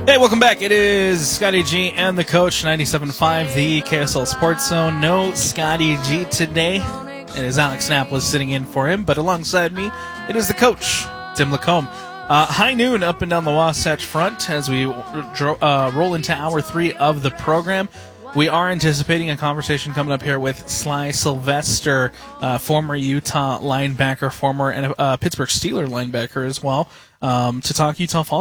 Hey, welcome back. It is Scotty G and the coach, 97.5, the KSL Sports Zone. No Scotty G today. It is Alex Naples sitting in for him, but alongside me, it is the coach, Tim Lacombe. High noon up and down the Wasatch Front as we roll into hour 3 of the program. We are anticipating a conversation coming up here with Sly Sylvester, former Utah linebacker, former Pittsburgh Steelers linebacker as well, to talk Utah Fall